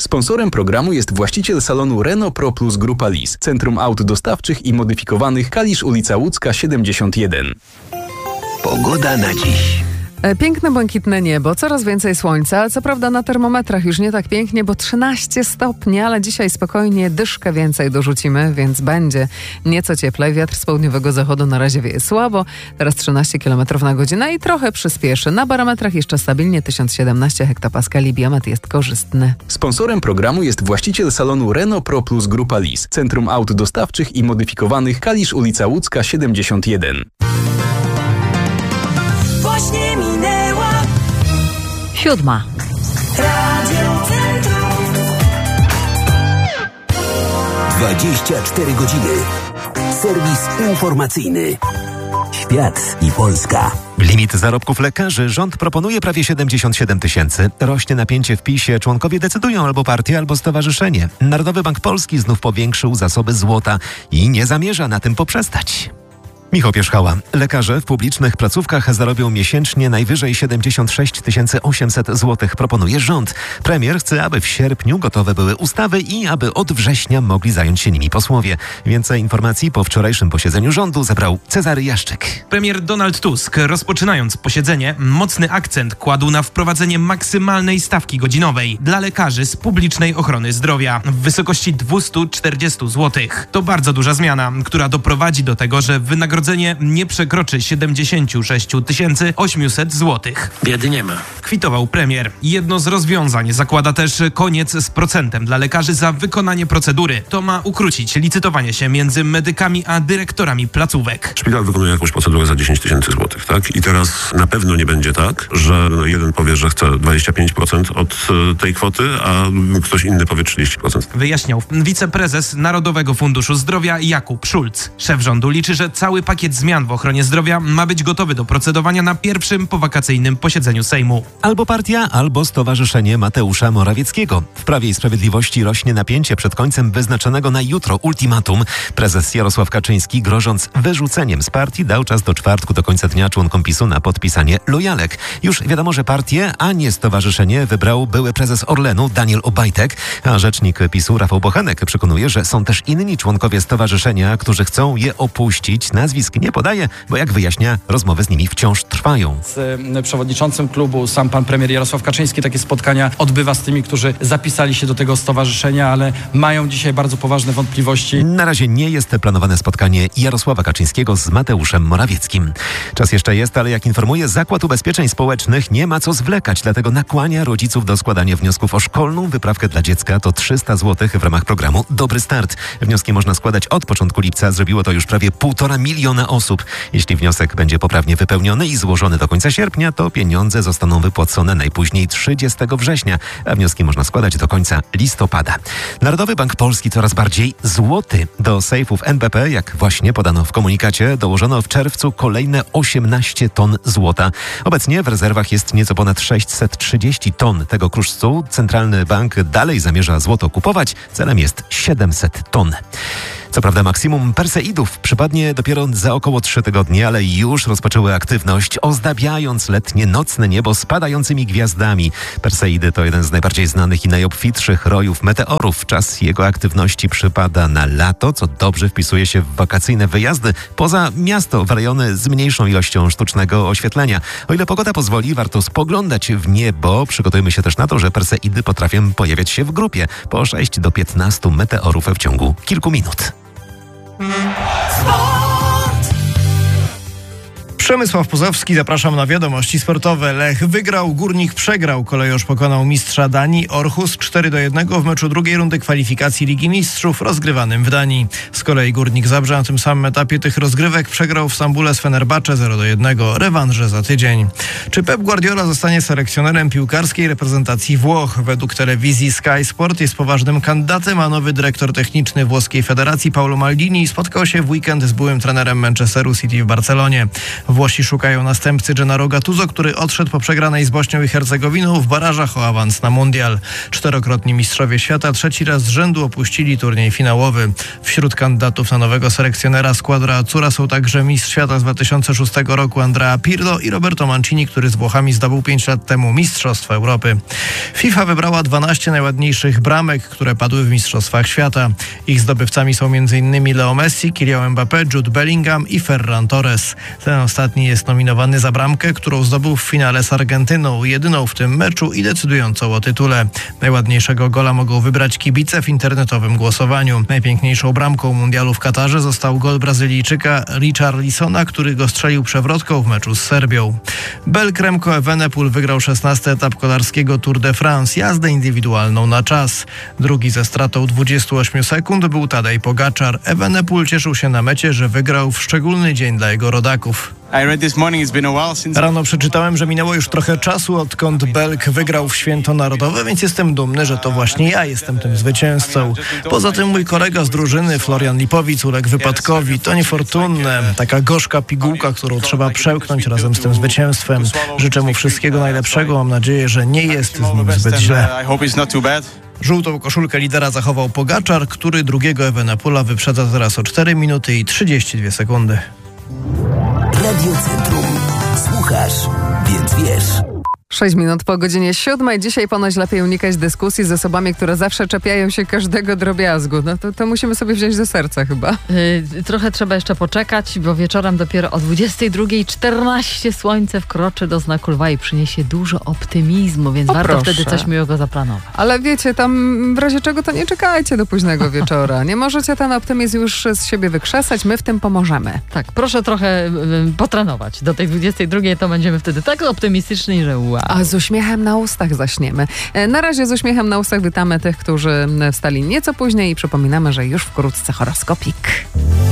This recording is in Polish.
Sponsorem programu jest właściciel salonu Renault Pro Plus Grupa Lis, Centrum Aut Dostawczych i Modyfikowanych, Kalisz, ulica Łódzka 71. Pogoda na dziś. Piękne, błękitne niebo, coraz więcej słońca, co prawda na termometrach już nie tak pięknie, bo 13 stopni, ale dzisiaj spokojnie dyszkę więcej dorzucimy, więc będzie nieco cieplej. Wiatr z południowego zachodu na razie wieje słabo, teraz 13 km na godzinę i trochę przyspieszy. Na barometrach jeszcze stabilnie 1017 hektopaskali, biometr jest korzystny. Sponsorem programu jest właściciel salonu Renault Pro Plus Grupa Lis, Centrum Aut Dostawczych i Modyfikowanych, Kalisz, ulica Łódzka 71. Właśnie minęła 7. Radio Centrum. 24 godziny. Serwis informacyjny. Świat i Polska. Limit zarobków lekarzy. Rząd proponuje prawie 77 000. Rośnie napięcie w PiS-ie. Członkowie decydują albo partia, albo stowarzyszenie. Narodowy Bank Polski znów powiększył zasoby złota i nie zamierza na tym poprzestać. Michał Pierzchała. Lekarze w publicznych placówkach zarobią miesięcznie najwyżej 76 800 zł, proponuje rząd. Premier chce, aby w sierpniu gotowe były ustawy i aby od września mogli zająć się nimi posłowie. Więcej informacji po wczorajszym posiedzeniu rządu zebrał Cezary Jaszczyk. Premier Donald Tusk, rozpoczynając posiedzenie, mocny akcent kładł na wprowadzenie maksymalnej stawki godzinowej dla lekarzy z publicznej ochrony zdrowia w wysokości 240 zł. To bardzo duża zmiana, która doprowadzi do tego, że wynagrodzenie nie przekroczy 76 800 zł. Biedy nie ma. Kwitował premier. Jedno z rozwiązań zakłada też koniec z procentem dla lekarzy za wykonanie procedury. To ma ukrócić licytowanie się między medykami a dyrektorami placówek. Szpital wykonuje jakąś procedurę za 10 000 złotych, tak? I teraz na pewno nie będzie tak, że jeden powie, że chce 25% od tej kwoty, a ktoś inny powie 30%. Wyjaśniał wiceprezes Narodowego Funduszu Zdrowia Jakub Szulc. Szef rządu liczy, że cały pakiet zmian w ochronie zdrowia ma być gotowy do procedowania na pierwszym powakacyjnym posiedzeniu Sejmu. Albo partia, albo stowarzyszenie Mateusza Morawieckiego. W Prawie i Sprawiedliwości rośnie napięcie przed końcem wyznaczonego na jutro ultimatum. Prezes Jarosław Kaczyński, grożąc wyrzuceniem z partii, dał czas do czwartku do końca dnia członkom PiS-u na podpisanie lojalek. Już wiadomo, że partię, a nie stowarzyszenie wybrał były prezes Orlenu Daniel Obajtek, a rzecznik PiS-u Rafał Bochenek przekonuje, że są też inni członkowie stowarzyszenia, którzy chcą je opuścić. Nazwisk nie podaje, bo jak wyjaśnia, rozmowy z nimi wciąż trwają. Z przewodniczącym klubu sam pan premier Jarosław Kaczyński takie spotkania odbywa z tymi, którzy zapisali się do tego stowarzyszenia, ale mają dzisiaj bardzo poważne wątpliwości. Na razie nie jest planowane spotkanie Jarosława Kaczyńskiego z Mateuszem Morawieckim. Czas jeszcze jest, ale jak informuje Zakład Ubezpieczeń Społecznych, nie ma co zwlekać, dlatego nakłania rodziców do składania wniosków o szkolną wyprawkę dla dziecka. To 300 zł w ramach programu Dobry Start. Wnioski można składać od początku lipca. Zrobiło to już prawie 1,5 miliona osób. Jeśli wniosek będzie poprawnie wypełniony i złożony do końca sierpnia, to pieniądze zostaną wypłacone najpóźniej 30 września, a wnioski można składać do końca listopada. Narodowy Bank Polski coraz bardziej złoty. Do sejfów NBP, jak właśnie podano w komunikacie, dołożono w czerwcu kolejne 18 ton złota. Obecnie w rezerwach jest nieco ponad 630 ton tego kruszcu. Centralny Bank dalej zamierza złoto kupować. Celem jest 700 ton. Co prawda maksimum Perseidów przypadnie dopiero za około 3 tygodnie, ale już rozpoczęły aktywność, ozdabiając letnie nocne niebo spadającymi gwiazdami. Perseidy to jeden z najbardziej znanych i najobfitszych rojów meteorów. Czas jego aktywności przypada na lato, co dobrze wpisuje się w wakacyjne wyjazdy poza miasto, w rejony z mniejszą ilością sztucznego oświetlenia. O ile pogoda pozwoli, warto spoglądać w niebo. Przygotujmy się też na to, że Perseidy potrafią pojawiać się w grupie po 6 do 15 meteorów w ciągu kilku minut. Przemysław Puzowski, zapraszam na wiadomości sportowe. Lech wygrał, Górnik przegrał. Kolejorz pokonał mistrza Danii Orhus 4-1 w meczu drugiej rundy kwalifikacji Ligi Mistrzów rozgrywanym w Danii. Z kolei Górnik Zabrze na tym samym etapie tych rozgrywek przegrał w Stambule z Fenerbahce 0-1. Rewanże za tydzień. Czy Pep Guardiola zostanie selekcjonerem piłkarskiej reprezentacji Włoch? Według telewizji Sky Sport jest poważnym kandydatem, a nowy dyrektor techniczny włoskiej federacji Paolo Maldini spotkał się w weekend z byłym trenerem Manchesteru City w Barcelonie. Włosi szukają następcy Gennaro Gattuso, który odszedł po przegranej z Bośnią i Hercegowiną w barażach o awans na mundial. 4-krotni mistrzowie świata trzeci raz z rzędu opuścili turniej finałowy. Wśród kandydatów na nowego selekcjonera Squadra Azzurra są także mistrz świata z 2006 roku Andrea Pirlo i Roberto Mancini, który z Włochami zdobył 5 lat temu Mistrzostwa Europy. FIFA wybrała 12 najładniejszych bramek, które padły w Mistrzostwach Świata. Ich zdobywcami są m.in. Leo Messi, Kylian Mbappé, Jude Bellingham i Ferran Torres. Ten ostatni jest nominowany za bramkę, którą zdobył w finale z Argentyną, jedyną w tym meczu i decydującą o tytule. Najładniejszego gola mogą wybrać kibice w internetowym głosowaniu. Najpiękniejszą bramką mundialu w Katarze został gol Brazylijczyka Richarlisona, który go strzelił przewrotką w meczu z Serbią. Belk Remco Evenepoel wygrał 16. etap kolarskiego Tour de France, jazdę indywidualną na czas. Drugi ze stratą 28 sekund był Tadej Pogačar. Evenepoel cieszył się na mecie, że wygrał w szczególny dzień dla jego rodaków. Rano przeczytałem, że minęło już trochę czasu, odkąd Belk wygrał w Święto Narodowe, więc jestem dumny, że to właśnie ja jestem tym zwycięzcą. Poza tym mój kolega z drużyny, Florian Lipovic, uległ wypadkowi. To niefortunne. Taka gorzka pigułka, którą trzeba przełknąć razem z tym zwycięstwem. Życzę mu wszystkiego najlepszego. Mam nadzieję, że nie jest z nim zbyt źle. Żółtą koszulkę lidera zachował Pogačar, który drugiego Evenepoela wyprzedza teraz o 4 minuty i 32 sekundy. Radio Centrum. Słuchasz, więc wiesz. 6 minut po godzinie 7. Dzisiaj ponoć lepiej unikać dyskusji z osobami, które zawsze czepiają się każdego drobiazgu. No to musimy sobie wziąć do serca chyba. Trochę trzeba jeszcze poczekać, bo wieczorem dopiero o 22:14 słońce wkroczy do znaku lwa i przyniesie dużo optymizmu, więc warto wtedy coś miłego zaplanować. Ale wiecie, tam w razie czego to nie czekajcie do późnego wieczora. Nie możecie ten optymizm już z siebie wykrzesać, my w tym pomożemy. Tak, proszę trochę potrenować. Do tej 22:00 to będziemy wtedy tak optymistyczni, że wow. A z uśmiechem na ustach zaśniemy. Na razie z uśmiechem na ustach witamy tych, którzy wstali nieco później i przypominamy, że już wkrótce horoskopik.